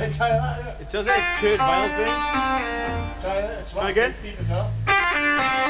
Yeah, try that. Yeah. It does a curved vinyl thing. Try that. It's Try again. feet as well.